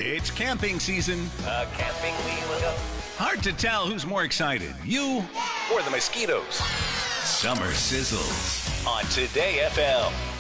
It's camping season. Camping we will go. Hard to tell who's more excited, you Or the mosquitoes. Summer Sizzles. On Today FM.